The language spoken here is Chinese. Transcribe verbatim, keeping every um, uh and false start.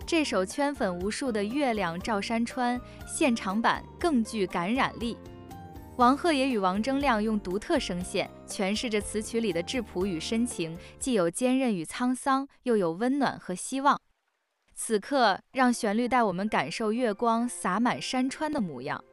这首圈粉无数的《月亮照山川》现场版更具感染力。王鹤野与王铮亮用独特声线诠释着词曲里的质朴与深情，既有坚韧与沧桑，又有温暖和希望。此刻，让旋律带我们感受月光洒满山川的模样，